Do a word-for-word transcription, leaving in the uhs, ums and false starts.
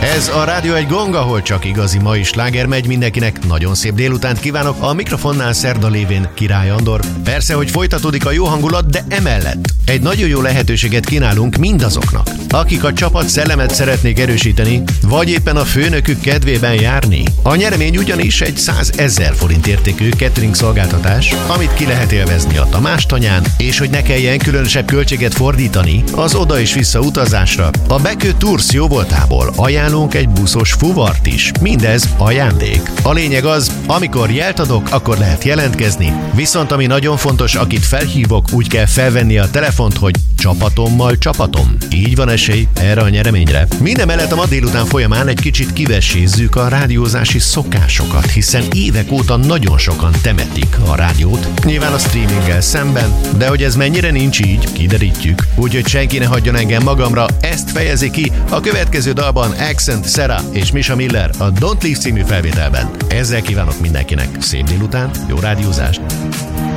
Ez a Rádió egy Gong, ahol csak igazi mai sláger megy. Mindenkinek nagyon szép délutánt kívánok. A mikrofonnál szerda lévén Király Andor. Persze, hogy folytatódik a jó hangulat, de emellett egy nagyon jó lehetőséget kínálunk mindazoknak, akik a csapat szellemet szeretnék erősíteni, vagy éppen a főnökük kedvében járni. A nyeremény ugyanis egy százezer forint értékű catering szolgáltatás, amit ki lehet élvezni a Tamás tanyán, és hogy ne kelljen különösebb költséget fordítani az oda és vissza utazásra. A Bekő Tours jóvoltából ajánlunk egy buszos fuvart is. Mindez ajándék. A lényeg az, amikor jelt adok, akkor lehet jelentkezni. Viszont ami nagyon fontos, akit felhívok, úgy kell felvenni a telefont, hogy csapatommal csapatom. Így van esély erre a nyereményre. Mindemellett a ma délután folyamán egy kicsit kivessézzük a rádiózási szokásokat, hiszen évek óta nagyon sokan temetik a rádiót, nyilván a streaminggel szemben, de hogy ez mennyire nincs így, kiderítjük. Úgyhogy senki ne hagyjon engem magamra, ezt fejezi ki a következő dalban Accent, Sarah és Misha Miller a Don't Leave című felvételben. Ezzel kívánok mindenkinek szép délután, jó rádiózást!